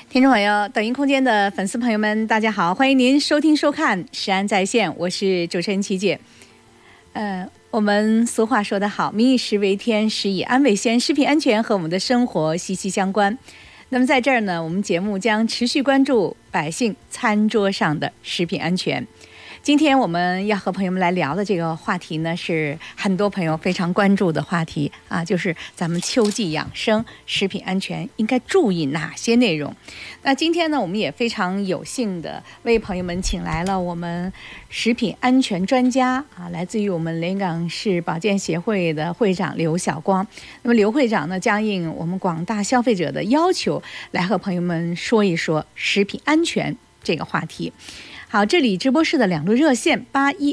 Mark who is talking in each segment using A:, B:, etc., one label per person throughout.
A: 听众朋友，抖音空间的粉丝朋友们，大家好，欢迎您收听收看食安在线，我是主持人琪姐。我们俗话说得好，民以食为天，食以安为先，食品安全和我们的生活息息相关。那么在这儿呢，我们节目将持续关注百姓餐桌上的食品安全。今天我们要和朋友们来聊的这个话题呢，是很多朋友非常关注的话题啊，就是咱们秋季养生食品安全应该注意哪些内容。那今天呢，我们也非常有幸的为朋友们请来了我们食品安全专家啊，来自于我们连云港市保健协会的会长刘晓光。那么刘会长呢，将应我们广大消费者的要求，来和朋友们说一说食品安全这个话题。好，这里直播室的两路热线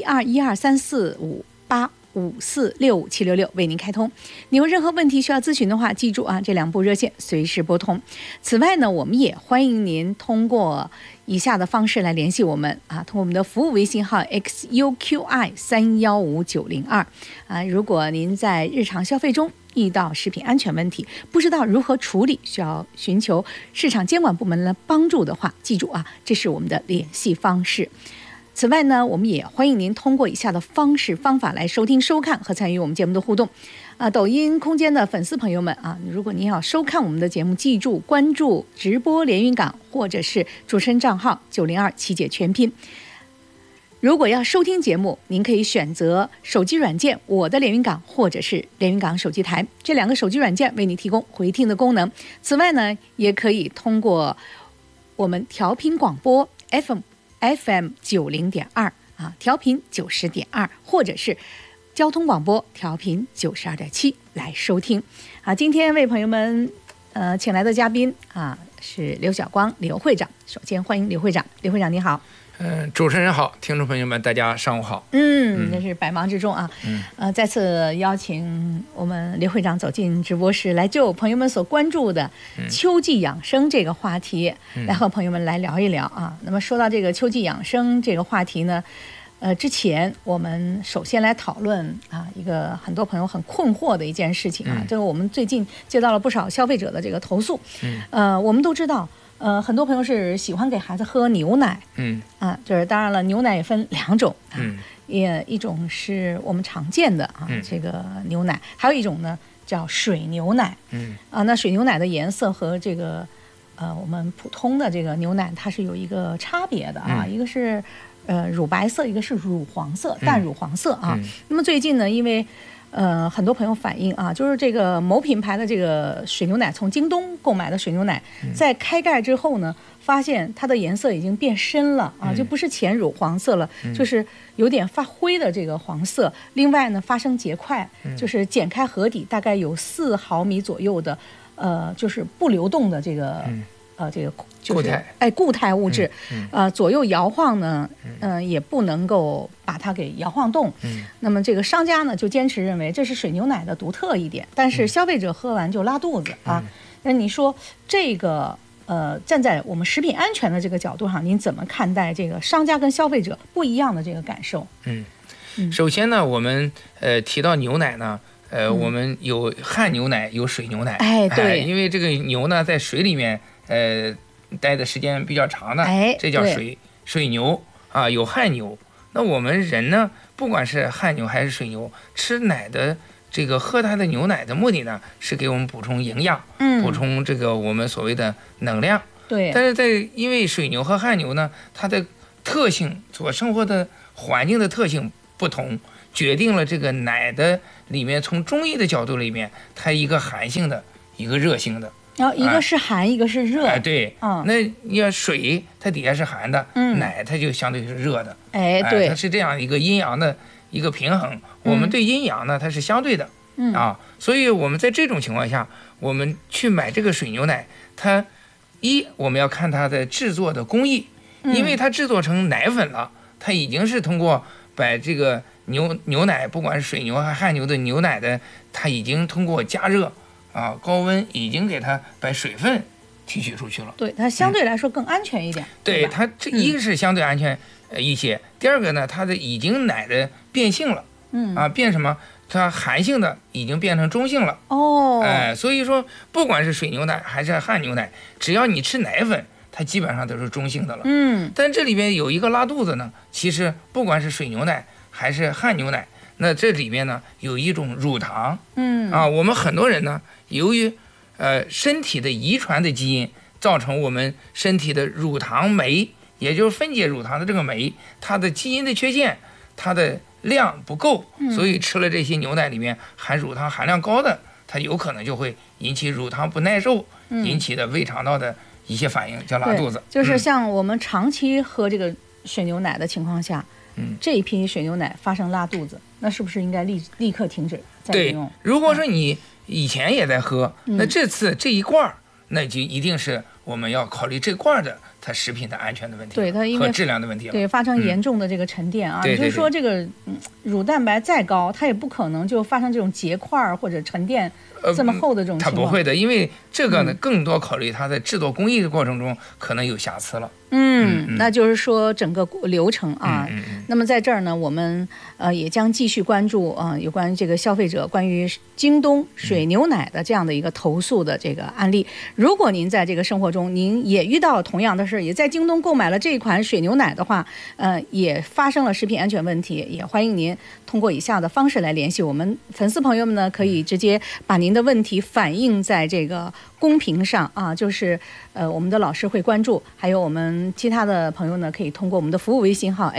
A: 8121234585465766为您开通。你有任何问题需要咨询的话，记住啊，这两部热线随时拨通。此外呢，我们也欢迎您通过以下的方式来联系我们啊，通过我们的服务微信号 xuqi315902啊，如果您在日常消费中遇到食品安全问题，不知道如何处理，需要寻求市场监管部门的帮助的话，记住啊，这是我们的联系方式。此外呢，我们也欢迎您通过以下的方法来收听、收看和参与我们节目的互动。抖音空间的粉丝朋友们啊，如果您要收看我们的节目，记住关注直播连云港或者是主持人账号902琪姐全拼。如果要收听节目，您可以选择手机软件我的连云港或者是连云港手机台，这两个手机软件为你提供回听的功能。此外呢，也可以通过我们调频广播 FM 90.2啊，调频90.2，或者是交通广播调频92.7来收听。今天为朋友们请来的嘉宾啊是刘晓光刘会长。首先欢迎刘会长。刘会长你好。
B: 主持人好，听众朋友们大家上午好。
A: 这是百忙之中啊，再次邀请我们刘会长走进直播室，来就朋友们所关注的秋季养生这个话题，来和朋友们来聊一聊啊。那么说到这个秋季养生这个话题呢，之前我们首先来讨论一个很多朋友很困惑的一件事情啊，这个我们最近接到了不少消费者的这个投诉。我们都知道。很多朋友是喜欢给孩子喝牛奶，就是当然了，牛奶也分两种啊，一种是我们常见的这个牛奶，还有一种呢叫水牛奶，那水牛奶的颜色和这个我们普通的这个牛奶它是有一个差别的啊，一个是乳白色，一个是乳黄色，淡乳黄色啊。那么最近呢，因为很多朋友反映啊，就是这个某品牌的这个水牛奶，从京东购买的水牛奶，在开盖之后呢，发现它的颜色已经变深了啊，就不是浅乳黄色了，就是有点发灰的这个黄色。另外呢，发生结块，就是剪开盒底大概有4毫米左右的，就是不流动的这个。这个就是固态物质，左右摇晃呢，也不能够把它给摇晃动。那么这个商家呢就坚持认为这是水牛奶的独特一点，但是消费者喝完就拉肚子啊。那你说这个站在我们食品安全的这个角度上，您怎么看待这个商家跟消费者不一样的这个感受？
B: 首先呢，我们提到牛奶呢。我们有旱牛奶，有水牛奶。对，因为这个牛呢在水里面待的时间比较长的，这叫水牛啊，有旱牛。那我们人呢，不管是旱牛还是水牛，吃奶的这个喝它的牛奶的目的呢，是给我们补充营养，补充这个我们所谓的能量。
A: 对。
B: 但是因为水牛和旱牛呢，它的特性，所生活的环境的特性不同，决定了这个奶的里面，从中医的角度里面，它一个寒性的，一个热性的。
A: 然后一个是寒，一个是热。
B: 对。那你要水，它底下是寒的，奶它就相对是热的。
A: 对。
B: 它是这样一个阴阳的一个平衡。我们对阴阳呢，它是相对的。所以我们在这种情况下，我们去买这个水牛奶，它我们要看它的制作的工艺，因为它制作成奶粉了，它已经是通过把这个牛奶，不管是水牛还是旱牛的牛奶的，它已经通过加热高温已经给它把水分提取出去了。
A: 对，它相对来说更安全一点。
B: 对，它这一个是相对安全一些，第二个呢，它的已经奶的变性了。变什么？ 它寒性的已经变成中性了。所以说不管是水牛奶还是汗牛奶，只要你吃奶粉，它基本上都是中性的了。但这里边有一个拉肚子呢，其实不管是水牛奶还是汗牛奶，那这里边呢有一种乳糖。我们很多人呢，由于身体的遗传的基因，造成我们身体的乳糖酶，也就是分解乳糖的这个酶，它的基因的缺陷，它的量不够，所以吃了这些牛奶里面含乳糖含量高的，它有可能就会引起乳糖不耐受，引起的胃肠道的一些反应，叫拉肚子。
A: 就是像我们长期喝这个水牛奶的情况下，这一批水牛奶发生拉肚子，那是不是应该立刻停止再饮用？
B: 对，如果说你以前也在喝，那这次这一罐，那就一定是我们要考虑这罐的它食品的安全的问题，
A: 对它因为
B: 和质量的问题了，
A: 对，发生严重的这个沉淀啊。就是说这个乳蛋白再高，它也不可能就发生这种结块或者沉淀这么厚的这种情况。
B: 它不会的，因为这个呢，更多考虑它在制作工艺的过程中可能有瑕疵了。
A: 那就是说整个流程啊。那么在这儿呢，我们也将继续关注有关于这个消费者关于京东水牛奶的这样的一个投诉的这个案例。如果您在这个生活中您也遇到同样的事，也在京东购买了这款水牛奶的话，也发生了食品安全问题，也欢迎您通过以下的方式来联系我们粉丝朋友们呢，可以直接把您的问题反映在这个公屏上啊，就是我们的老师会关注，还有我们其他的朋友呢，可以通过我们的服务微信号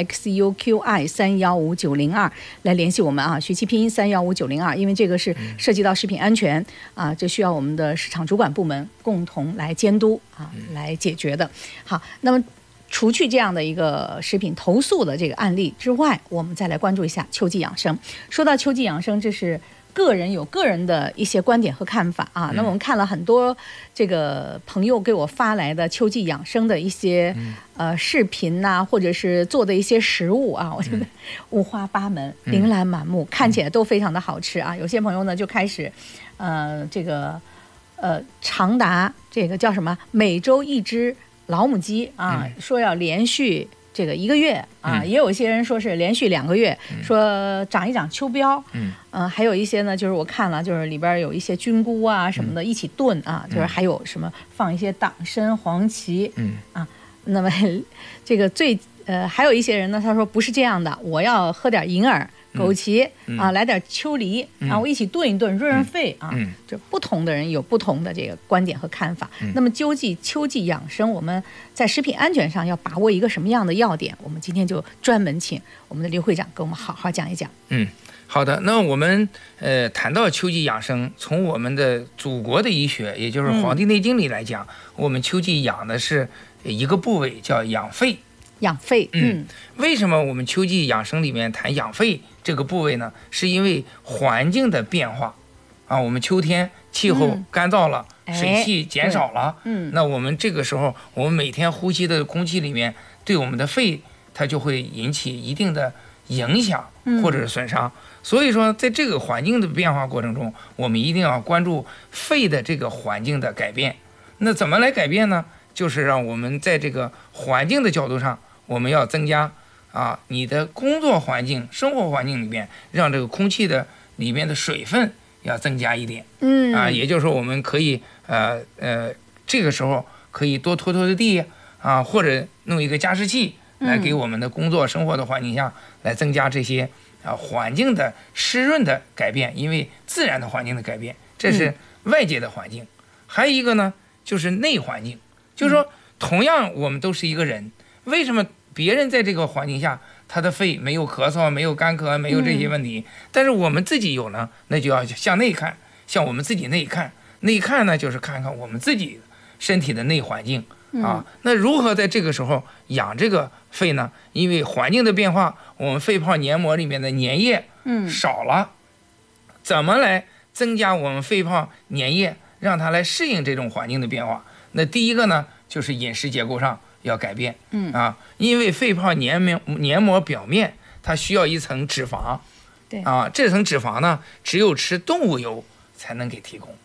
A: xuqi315902来联系我们啊，学期拼音315902，因为这个是涉及到食品安全啊，这需要我们的市场主管部门共同来监督啊，来解决的。好，那么除去这样的一个食品投诉的这个案例之外，我们再来关注一下秋季养生。说到秋季养生，这是个人有个人的一些观点和看法啊。那么我们看了很多这个朋友给我发来的秋季养生的一些视频呐，或者是做的一些食物啊，我觉得五花八门、琳琅满目，看起来都非常的好吃啊。有些朋友呢就开始这个长达这个叫什么每周1只老母鸡啊，说要连续这个1个月啊，也有一些人说是连续2个月，说长一长秋膘，还有一些呢，就是我看了，就是里边有一些菌菇啊什么的一起炖啊，就是还有什么放一些党参、黄芪，那么这个还有一些人呢，他说不是这样的，我要喝点银耳、枸杞啊，来点秋梨啊，我一起炖一炖，润润肺啊。这不同的人有不同的这个观点和看法。那么秋季养生，我们在食品安全上要把握一个什么样的要点？我们今天就专门请我们的刘会长给我们好好讲一讲。
B: 好的，那我们谈到秋季养生，从我们的祖国的医学，也就是《黄帝内经》里来讲，我们秋季养的是一个部位叫养肺。
A: 养肺，
B: 为什么我们秋季养生里面谈养肺这个部位呢？是因为环境的变化啊，我们秋天气候干燥了，水汽减少了，那我们这个时候，我们每天呼吸的空气里面，对我们的肺，它就会引起一定的影响或者是损伤。所以说，在这个环境的变化过程中，我们一定要关注肺的这个环境的改变。那怎么来改变呢？就是让我们在这个环境的角度上，我们要增加你的工作环境、生活环境里面，让这个空气的里面的水分要增加一点。也就是说，我们可以这个时候可以多拖拖地啊，或者弄一个加湿器来给我们的工作生活的环境下来增加这些环境的湿润的改变，因为自然的环境的改变，这是外界的环境。还有一个呢，就是内环境，就是说，同样我们都是一个人，为什么别人在这个环境下，他的肺没有咳嗽、没有干咳、没有这些问题，但是我们自己有呢？那就要向内看，向我们自己内看。内看呢，就是看看我们自己身体的内环境啊。那如何在这个时候养这个肺呢？因为环境的变化，我们肺泡黏膜里面的粘液少了，怎么来增加我们肺泡粘液，让它来适应这种环境的变化？那第一个呢，就是饮食结构上要改变，因为肺泡黏膜表面它需要一层脂肪，这层脂肪呢，只有吃动物油才能给提供。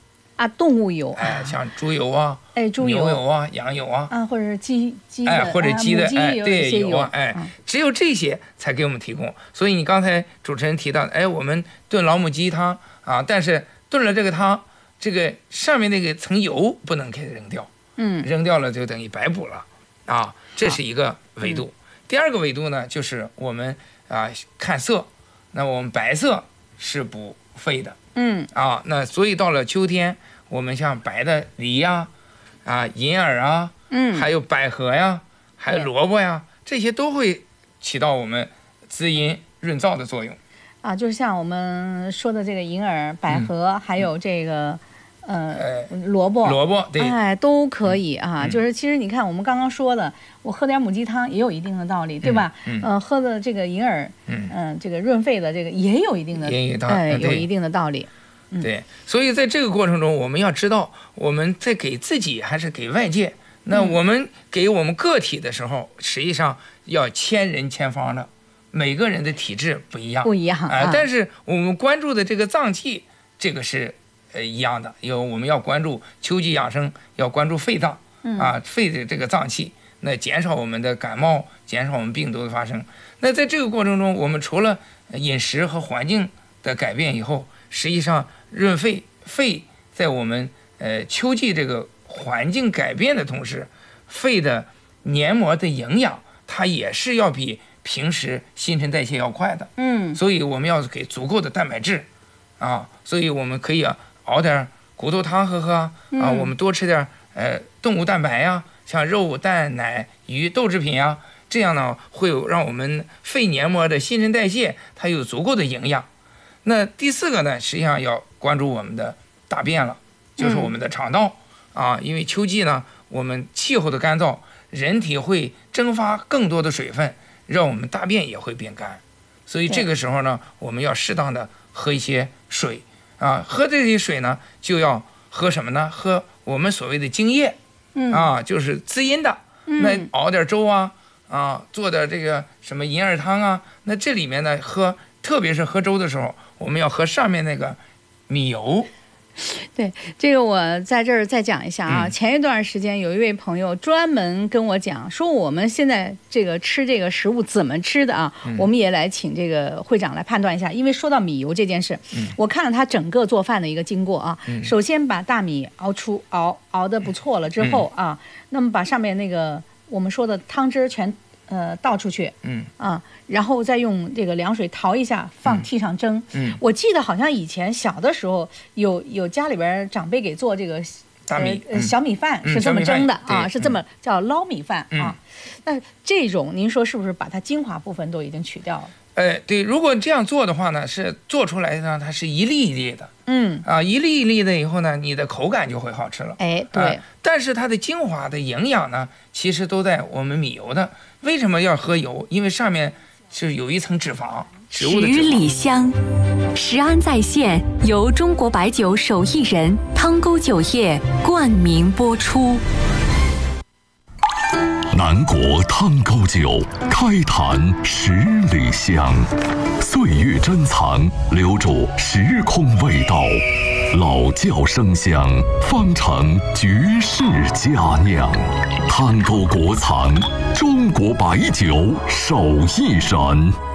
A: 啊，动物油，
B: 像猪油啊，
A: 猪油、
B: 牛油啊、羊油啊，
A: 或者是鸡
B: 的，或者鸡的，对，
A: 油
B: 啊，只有这些才给我们提供。所以你刚才主持人提到的，我们炖老母鸡汤啊，但是炖了这个汤，这个上面那个层油不能给它扔掉，扔掉了就等于白补了啊，这是一个维度。第二个维度呢，就是我们看色，那我们白色是补肺的。那所以到了秋天，我们像白的梨呀、银耳啊，还有百合呀，还有萝卜呀，这些都会起到我们滋阴润燥的作用。
A: 就是像我们说的这个银耳、百合，还有这个萝卜，对，都可以啊。就是其实你看，我们刚刚说的，我喝点母鸡汤也有一定的道理，对吧？喝的这个银耳，这个润肺的这个也有一定的，有一定的道理。
B: 对，所以在这个过程中，我们要知道我们在给自己还是给外界。那我们给我们个体的时候，实际上要千人千方的，每个人的体质不一样，但是我们关注的这个脏器，这个是一样的，因为我们要关注秋季养生，要关注肺脏肺的这个脏器，那减少我们的感冒，减少我们病毒的发生。那在这个过程中，我们除了饮食和环境的改变以后，实际上润肺在我们秋季这个环境改变的同时，肺的黏膜的营养它也是要比平时新陈代谢要快的。所以我们要给足够的蛋白质所以我们可以熬点骨头汤喝我们多吃点动物蛋白呀，像肉、蛋、奶、鱼、豆制品呀，这样呢会让我们肺黏膜的新陈代谢它有足够的营养。那第四个呢，实际上要关注我们的大便了，就是我们的肠道因为秋季呢，我们气候的干燥，人体会蒸发更多的水分，让我们大便也会变干。所以这个时候呢，我们要适当的喝一些水喝这些水呢，就要喝什么呢？喝我们所谓的精液就是滋阴的。那熬点粥做点这个什么银耳汤那这里面呢特别是喝粥的时候，我们要喝上面那个米油。
A: 对，这个我在这儿再讲一下前一段时间有一位朋友专门跟我讲说，我们现在这个吃这个食物怎么吃的我们也来请这个会长来判断一下。因为说到米油这件事，我看了他整个做饭的一个经过首先把大米熬得不错了之后那么把上面那个我们说的汤汁全倒出去，然后再用这个凉水淘一下，放屉上蒸。我记得好像以前小的时候有家里边长辈给做这个
B: 大米
A: 小米饭是这么蒸的是这么叫捞米饭那这种您说是不是把它精华部分都已经取掉了？
B: 对，如果这样做的话呢，是做出来呢，它是一粒一粒的，一粒一粒的以后呢，你的口感就会好吃了。
A: 对，
B: 但是它的精华的营养呢，其实都在我们米油的。为什么要喝油？因为上面是有一层脂肪，植物的脂肪。
C: 十里香，食安在线，由中国白酒手艺人汤沟酒业冠名播出。
D: 南国汤沟酒，开坛十里香，岁月珍藏，留住时空味道，老窖生香，方成绝世佳酿。汤沟国藏，中国白酒手艺人。